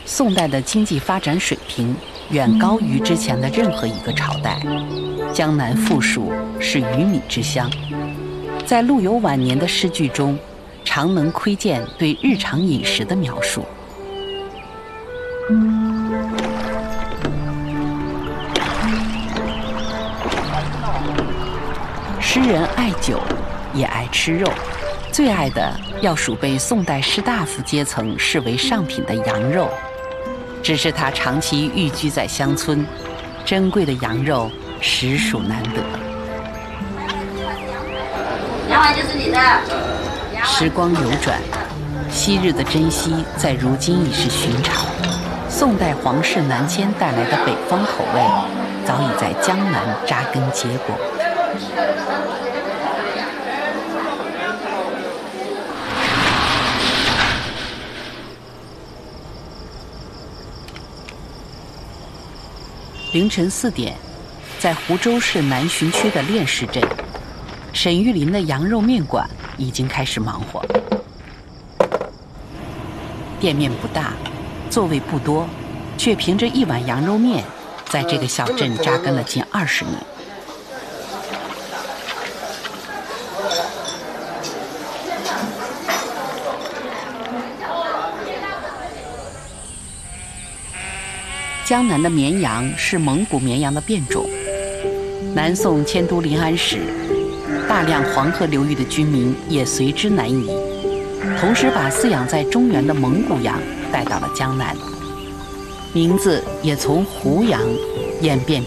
宋代的经济发展水平远高于之前的任何一个朝代。江南富庶，是鱼米之乡。在陆游晚年的诗句中，常能窥见对日常饮食的描述。诗人爱酒，也爱吃肉，最爱的要数被宋代士大夫阶层视为上品的羊肉。只是他长期寓居在乡村，珍贵的羊肉实属难得。 2碗就是你的。 时光流转，昔日的珍惜在如今已是寻常。宋代皇室南迁带来的北方口味，早已在江南扎根结果。凌晨4点，在湖州市南浔区的练市镇，沈玉林的羊肉面馆已经开始忙活。店面不大，座位不多，却凭着1碗羊肉面，在这个小镇扎根了近20年。江南的绵羊是蒙古绵羊的变种。南宋迁都临安时，大量黄河流域的居民也随之南移，同时把饲养在中原的蒙古羊带到了江南，名字也从胡羊演变